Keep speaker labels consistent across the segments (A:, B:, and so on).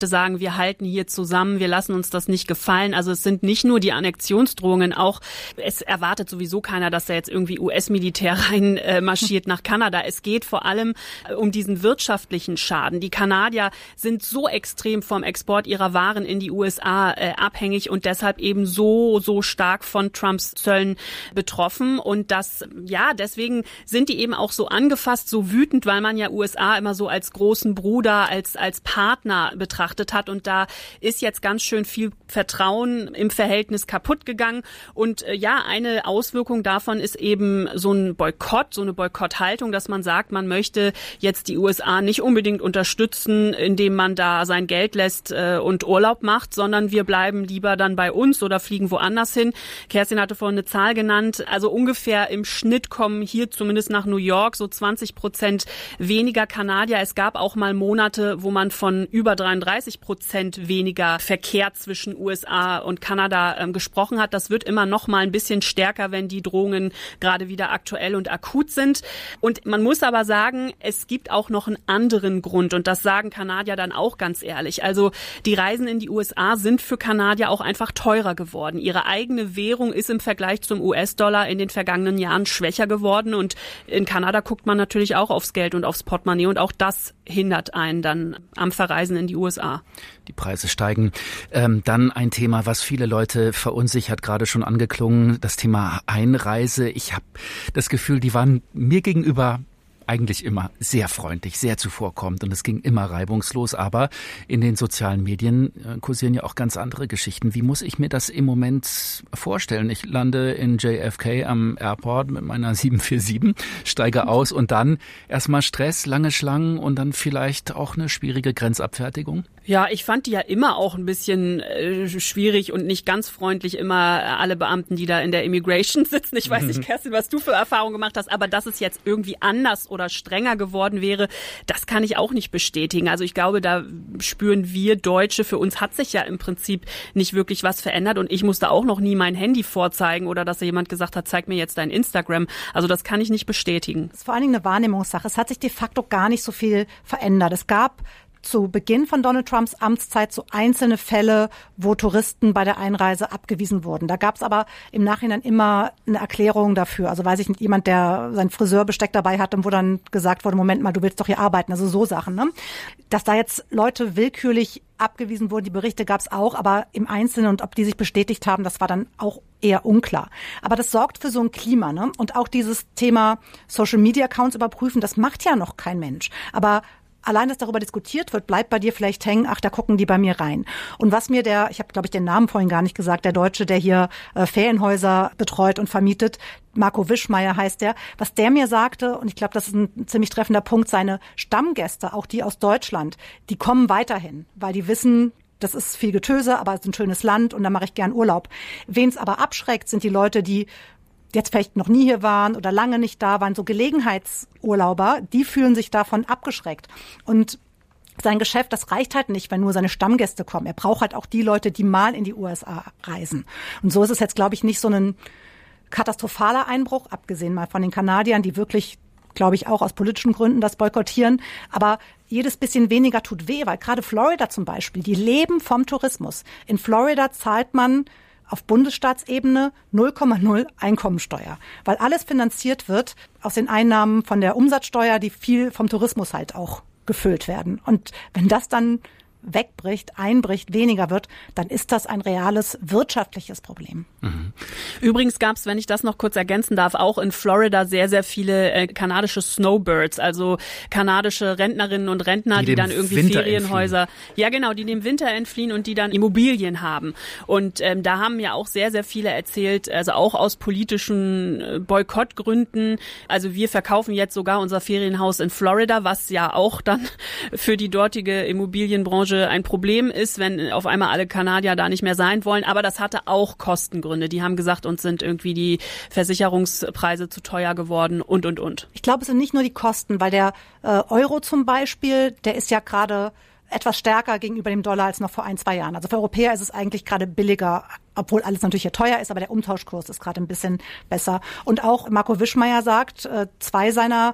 A: sagen, wir halten hier zusammen, wir lassen uns das nicht gefallen. Also es sind nicht nur die Annexionsdrohungen, auch es erwartet sowieso keiner, dass da jetzt irgendwie US-Militär rein marschiert nach Kanada. Es geht vor allem um diesen wirtschaftlichen Schaden. Die Kanadier sind so extrem vom Export ihrer Waren in die USA abhängig und deshalb eben so stark von Trumps Zöllen betroffen. Und deswegen sind die eben auch so angefasst, so wütend, weil man ja USA immer so als großen Bruder, als Partner betrachtet hat. Und da ist jetzt ganz schön viel Vertrauen im Verhältnis kaputt gegangen. Und eine Auswirkung davon ist eben so ein Boykott, so eine Boykotthaltung, dass man sagt, man möchte jetzt die USA nicht unbedingt unterstützen, indem man da sein Geld lässt und Urlaub macht, sondern wir bleiben lieber dann bei uns oder fliegen woanders hin. Kerstin hatte vorhin eine Zahl genannt. Also ungefähr im Schnitt kommen hier zumindest nach New York so 20% weniger Kanadier. Es gab auch mal Monate, wo man von über 33% weniger Verkehr zwischen USA und Kanada gesprochen hat. Das wird immer noch mal ein bisschen stärker, wenn die Drohungen gerade wieder aktuell und akut sind. Und man muss aber sagen, es gibt auch noch einen anderen Grund. Und das sagen Kanadier dann auch ganz ehrlich. Also die Reisen in die USA sind für Kanadier auch einfach teurer geworden. Ihre eigene Währung ist im Vergleich zum US-Dollar in den vergangenen Jahren schwächer geworden. Und in Kanada guckt man natürlich auch aufs Geld und aufs Portemonnaie. Und auch das hindert einen dann am Verreisen in die USA.
B: Die Preise steigen. Dann ein Thema, was viele Leute verunsichert, gerade schon angeklungen, das Thema Einreise. Ich habe das Gefühl, die waren mir gegenüber eigentlich immer sehr freundlich, sehr zuvorkommend und es ging immer reibungslos. Aber in den sozialen Medien kursieren ja auch ganz andere Geschichten. Wie muss ich mir das im Moment vorstellen? Ich lande in JFK am Airport mit meiner 747, steige aus und dann erstmal Stress, lange Schlangen und dann vielleicht auch eine schwierige Grenzabfertigung?
A: Ja, ich fand die ja immer auch ein bisschen schwierig und nicht ganz freundlich, immer alle Beamten, die da in der Immigration sitzen. Ich weiß nicht, Kerstin, was du für Erfahrungen gemacht hast, aber dass es jetzt irgendwie anders oder strenger geworden wäre, das kann ich auch nicht bestätigen. Also ich glaube, da spüren wir Deutsche, für uns hat sich ja im Prinzip nicht wirklich was verändert und ich musste auch noch nie mein Handy vorzeigen oder dass jemand gesagt hat, zeig mir jetzt dein Instagram. Also das kann ich nicht bestätigen.
C: Das ist vor allen Dingen eine Wahrnehmungssache. Es hat sich de facto gar nicht so viel verändert. Es gab zu Beginn von Donald Trumps Amtszeit so einzelne Fälle, wo Touristen bei der Einreise abgewiesen wurden. Da gab es aber im Nachhinein immer eine Erklärung dafür. Also weiß ich nicht, jemand, der sein Friseurbesteck dabei hatte und wo dann gesagt wurde, Moment mal, du willst doch hier arbeiten. Also so Sachen, ne? Dass da jetzt Leute willkürlich abgewiesen wurden, die Berichte gab es auch, aber im Einzelnen und ob die sich bestätigt haben, das war dann auch eher unklar. Aber das sorgt für so ein Klima, ne? Und auch dieses Thema Social-Media-Accounts überprüfen, das macht ja noch kein Mensch. Aber allein, dass darüber diskutiert wird, bleibt bei dir vielleicht hängen, ach, da gucken die bei mir rein. Und was mir ich habe, glaube ich, den Namen vorhin gar nicht gesagt, der Deutsche, der hier Ferienhäuser betreut und vermietet, Marco Wischmeier heißt der, was der mir sagte, und ich glaube, das ist ein ziemlich treffender Punkt, seine Stammgäste, auch die aus Deutschland, die kommen weiterhin, weil die wissen, das ist viel Getöse, aber es ist ein schönes Land und da mache ich gern Urlaub. Wen es aber abschreckt, sind die Leute, die jetzt vielleicht noch nie hier waren oder lange nicht da waren, so Gelegenheitsurlauber, die fühlen sich davon abgeschreckt. Und sein Geschäft, das reicht halt nicht, wenn nur seine Stammgäste kommen. Er braucht halt auch die Leute, die mal in die USA reisen. Und so ist es jetzt, glaube ich, nicht so ein katastrophaler Einbruch, abgesehen mal von den Kanadiern, die wirklich, glaube ich, auch aus politischen Gründen das boykottieren. Aber jedes bisschen weniger tut weh, weil gerade Florida zum Beispiel, die leben vom Tourismus. In Florida zahlt man auf Bundesstaatsebene 0,0 Einkommensteuer, weil alles finanziert wird aus den Einnahmen von der Umsatzsteuer, die viel vom Tourismus halt auch gefüllt werden. Und wenn das dann wegbricht, einbricht, weniger wird, dann ist das ein reales wirtschaftliches Problem.
A: Mhm. Übrigens gab es, wenn ich das noch kurz ergänzen darf, auch in Florida sehr, sehr viele kanadische Snowbirds, also kanadische Rentnerinnen und Rentner, die dann irgendwie
B: Winter
A: Ferienhäuser, ja genau, die dem Winter entfliehen und die dann Immobilien haben. Und da haben ja auch sehr, sehr viele erzählt, also auch aus politischen Boykottgründen, also wir verkaufen jetzt sogar unser Ferienhaus in Florida, was ja auch dann für die dortige Immobilienbranche ein Problem ist, wenn auf einmal alle Kanadier da nicht mehr sein wollen. Aber das hatte auch Kostengründe. Die haben gesagt, uns sind irgendwie die Versicherungspreise zu teuer geworden und.
C: Ich glaube, es sind nicht nur die Kosten, weil der Euro zum Beispiel, der ist ja gerade etwas stärker gegenüber dem Dollar als noch vor 1-2 Jahren. Also für Europäer ist es eigentlich gerade billiger, obwohl alles natürlich hier teuer ist, aber der Umtauschkurs ist gerade ein bisschen besser. Und auch Marco Wischmeier sagt, 2 seiner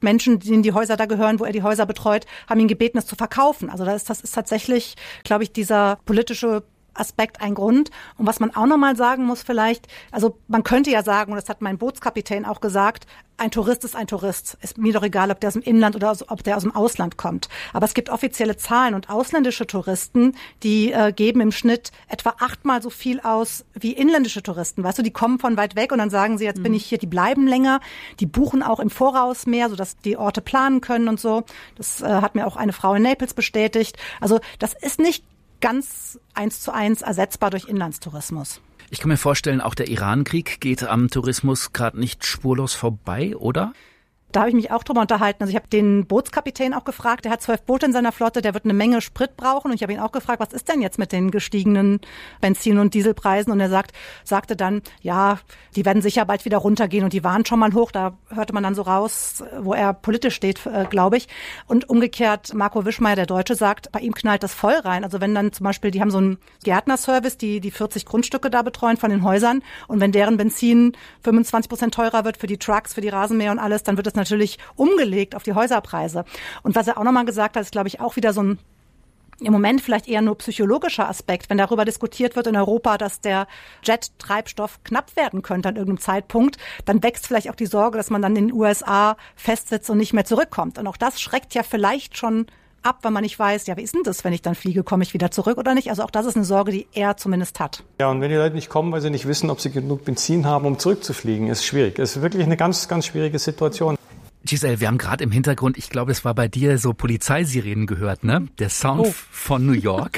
C: Menschen, denen die Häuser da gehören, wo er die Häuser betreut, haben ihn gebeten, es zu verkaufen. Also das ist tatsächlich, glaube ich, dieser politische Aspekt ein Grund. Und was man auch nochmal sagen muss vielleicht, also man könnte ja sagen, und das hat mein Bootskapitän auch gesagt, ein Tourist ist ein Tourist. Ist mir doch egal, ob der aus dem Inland oder ob der aus dem Ausland kommt. Aber es gibt offizielle Zahlen und ausländische Touristen, die geben im Schnitt etwa 8-mal so viel aus wie inländische Touristen. Weißt du, die kommen von weit weg und dann sagen sie, jetzt bin ich hier, die bleiben länger, die buchen auch im Voraus mehr, sodass die Orte planen können und so. Das hat mir auch eine Frau in Naples bestätigt. Also das ist nicht ganz 1:1 ersetzbar durch Inlandstourismus.
B: Ich kann mir vorstellen, auch der Iran-Krieg geht am Tourismus gerade nicht spurlos vorbei, oder?
C: Da habe ich mich auch drüber unterhalten. Also ich habe den Bootskapitän auch gefragt, der hat 12 Boote in seiner Flotte, der wird eine Menge Sprit brauchen. Und ich habe ihn auch gefragt, was ist denn jetzt mit den gestiegenen Benzin- und Dieselpreisen? Und er sagte dann, ja, die werden sicher bald wieder runtergehen und die waren schon mal hoch. Da hörte man dann so raus, wo er politisch steht, glaube ich. Und umgekehrt, Marco Wischmeier, der Deutsche, sagt, bei ihm knallt das voll rein. Also wenn dann zum Beispiel, die haben so einen Gärtnerservice, die 40 Grundstücke da betreuen von den Häusern. Und wenn deren Benzin 25% teurer wird für die Trucks, für die Rasenmäher und alles, dann wird das natürlich umgelegt auf die Häuserpreise. Und was er auch nochmal gesagt hat, ist, glaube ich, auch wieder so ein im Moment vielleicht eher nur psychologischer Aspekt, wenn darüber diskutiert wird in Europa, dass der Jet-Treibstoff knapp werden könnte an irgendeinem Zeitpunkt, dann wächst vielleicht auch die Sorge, dass man dann in den USA festsitzt und nicht mehr zurückkommt. Und auch das schreckt ja vielleicht schon ab, wenn man nicht weiß, ja, wie ist denn das, wenn ich dann fliege, komme ich wieder zurück oder nicht? Also auch das ist eine Sorge, die er zumindest hat.
D: Ja, und wenn die Leute nicht kommen, weil sie nicht wissen, ob sie genug Benzin haben, um zurückzufliegen, ist schwierig. Es ist wirklich eine ganz, ganz schwierige Situation.
B: Giselle, wir haben gerade im Hintergrund, ich glaube, es war bei dir so Polizeisirenen gehört, ne? Der Sound von New York.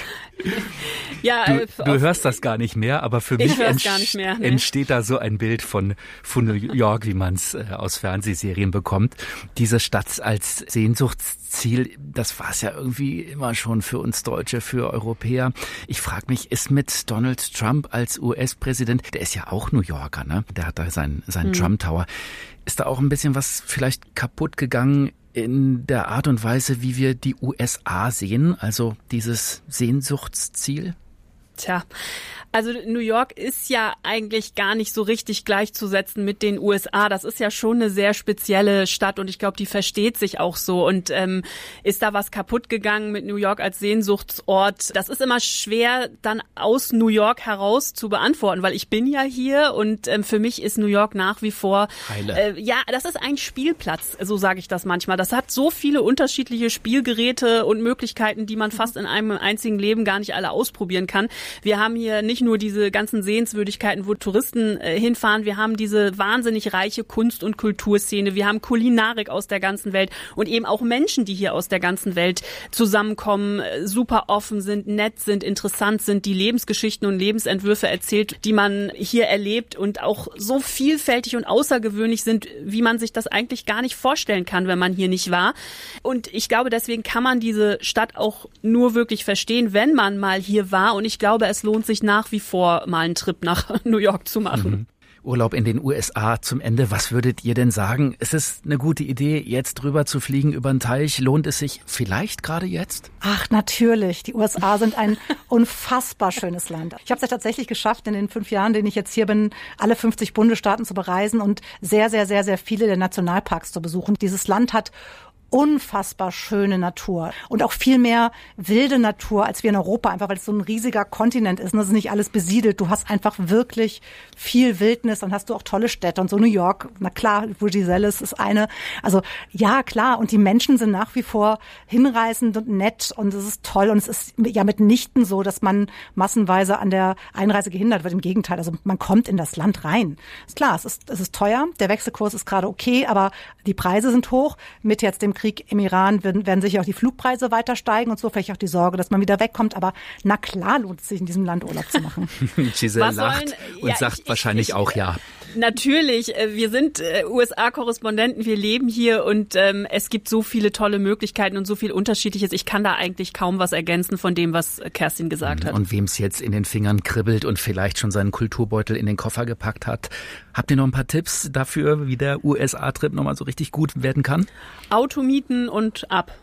A: Ja,
B: du hörst das gar nicht mehr, aber für mich entsteht da so ein Bild von New York, wie man es aus Fernsehserien bekommt. Diese Stadt als Sehnsuchtsziel, das war es ja irgendwie immer schon für uns Deutsche, für Europäer. Ich frage mich, ist mit Donald Trump als US-Präsident, der ist ja auch New Yorker, ne? Der hat da seinen Trump Tower. Ist da auch ein bisschen was vielleicht kaputt gegangen in der Art und Weise, wie wir die USA sehen, also dieses Sehnsuchtsziel?
A: Tja, also New York ist ja eigentlich gar nicht so richtig gleichzusetzen mit den USA. Das ist ja schon eine sehr spezielle Stadt und ich glaube, die versteht sich auch so. Und ist da was kaputt gegangen mit New York als Sehnsuchtsort? Das ist immer schwer dann aus New York heraus zu beantworten, weil ich bin ja hier und für mich ist New York nach wie vor, ja, das ist ein Spielplatz, so sage ich das manchmal. Das hat so viele unterschiedliche Spielgeräte und Möglichkeiten, die man fast in einem einzigen Leben gar nicht alle ausprobieren kann. Wir haben hier nicht nur diese ganzen Sehenswürdigkeiten, wo Touristen hinfahren, wir haben diese wahnsinnig reiche Kunst- und Kulturszene, wir haben Kulinarik aus der ganzen Welt und eben auch Menschen, die hier aus der ganzen Welt zusammenkommen, super offen sind, nett sind, interessant sind, die Lebensgeschichten und Lebensentwürfe erzählt, die man hier erlebt und auch so vielfältig und außergewöhnlich sind, wie man sich das eigentlich gar nicht vorstellen kann, wenn man hier nicht war. Und ich glaube, deswegen kann man diese Stadt auch nur wirklich verstehen, wenn man mal hier war. Und ich glaube, es lohnt sich nach wie vor, mal einen Trip nach New York zu machen.
B: Urlaub in den USA zum Ende. Was würdet ihr denn sagen? Ist es eine gute Idee, jetzt drüber zu fliegen über den Teich? Lohnt es sich vielleicht gerade jetzt?
C: Ach, natürlich. Die USA sind ein unfassbar schönes Land. Ich habe es ja tatsächlich geschafft, in den 5 Jahren, in denen ich jetzt hier bin, alle 50 Bundesstaaten zu bereisen und sehr, sehr, sehr, sehr viele der Nationalparks zu besuchen. Dieses Land hat unfassbar schöne Natur und auch viel mehr wilde Natur als wir in Europa, einfach weil es so ein riesiger Kontinent ist und das ist nicht alles besiedelt. Du hast einfach wirklich viel Wildnis, dann hast du auch tolle Städte und so New York, na klar, wo Giselle ist eine. Also ja, klar, und die Menschen sind nach wie vor hinreißend und nett und es ist toll und es ist ja mitnichten so, dass man massenweise an der Einreise gehindert wird. Im Gegenteil, also man kommt in das Land rein. Ist klar, es ist teuer, der Wechselkurs ist gerade okay, aber die Preise sind hoch. Mit jetzt dem Krieg im Iran werden sicher auch die Flugpreise weiter steigen und so, vielleicht auch die Sorge, dass man wieder wegkommt. Aber na klar lohnt es sich, in diesem Land Urlaub zu machen.
B: Giselle lacht und sagt wahrscheinlich auch ja.
A: Natürlich, wir sind USA-Korrespondenten, wir leben hier und es gibt so viele tolle Möglichkeiten und so viel Unterschiedliches. Ich kann da eigentlich kaum was ergänzen von dem, was Kerstin gesagt hat.
B: Und wem es jetzt in den Fingern kribbelt und vielleicht schon seinen Kulturbeutel in den Koffer gepackt hat, habt ihr noch ein paar Tipps dafür, wie der USA-Trip nochmal so richtig gut werden kann?
A: Auto mieten und ab.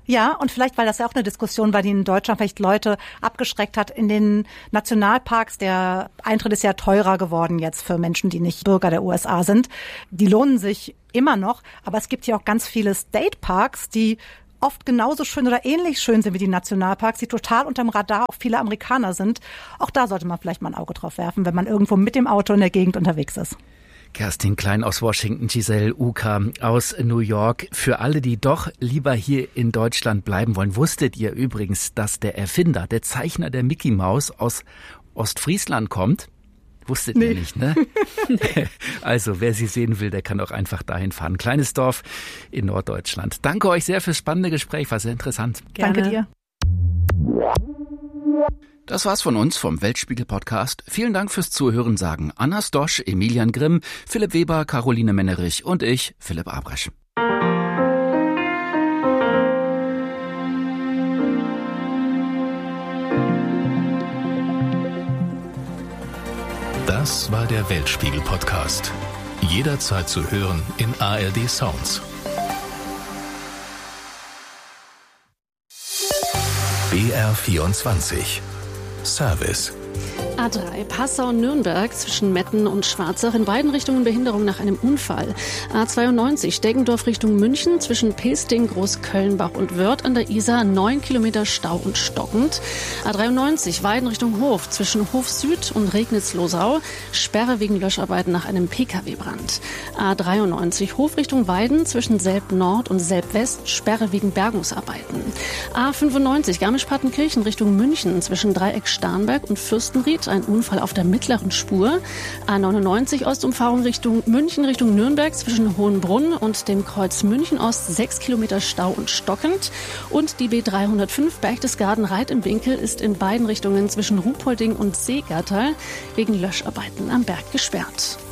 C: Ja, und vielleicht, weil das ja auch eine Diskussion war, die in Deutschland vielleicht Leute abgeschreckt hat. In den Nationalparks, der Eintritt ist ja teurer geworden jetzt für Menschen, die nicht Bürger der USA sind. Die lohnen sich immer noch, aber es gibt ja auch ganz viele State-Parks, die oft genauso schön oder ähnlich schön sind wie die Nationalparks, die total unterm Radar auch viele Amerikaner sind. Auch da sollte man vielleicht mal ein Auge drauf werfen, wenn man irgendwo mit dem Auto in der Gegend unterwegs ist.
B: Kerstin Klein aus Washington, Giselle Uka aus New York. Für alle, die doch lieber hier in Deutschland bleiben wollen, wusstet ihr übrigens, dass der Erfinder, der Zeichner der Mickey Maus aus Ostfriesland kommt? Wusstet ihr nicht, ne? Also, wer sie sehen will, der kann auch einfach dahin fahren. Kleines Dorf in Norddeutschland. Danke euch sehr fürs spannende Gespräch, war sehr interessant.
C: Gerne. Danke dir.
B: Das war's von uns vom Weltspiegel-Podcast. Vielen Dank fürs Zuhören, sagen Anna Stosch, Emilian Grimm, Philipp Weber, Caroline Mennerich und ich, Philipp Abresch.
E: Das war der Weltspiegel-Podcast. Jederzeit zu hören in ARD Sounds. BR24 Service.
F: A3 Passau-Nürnberg zwischen Metten und Schwarzach, in beiden Richtungen Behinderung nach einem Unfall. A92 Deggendorf Richtung München zwischen Pilsting, Großkölnbach und Wörth an der Isar 9 Kilometer Stau und stockend. A93 Weiden Richtung Hof zwischen Hof Süd und Regnitz-Losau, Sperre wegen Löscharbeiten nach einem Pkw-Brand. A93 Hof Richtung Weiden zwischen Selb Nord und Selb West, Sperre wegen Bergungsarbeiten. A95 Garmisch-Partenkirchen Richtung München zwischen Dreieck Starnberg und Fürstenried, ein Unfall auf der mittleren Spur. A99 Ostumfahrung Richtung München, Richtung Nürnberg zwischen Hohenbrunn und dem Kreuz München Ost 6 Kilometer Stau und stockend. Und die B305 Berchtesgaden Reit im Winkel ist in beiden Richtungen zwischen Ruhpolding und Seegattal wegen Löscharbeiten am Berg gesperrt.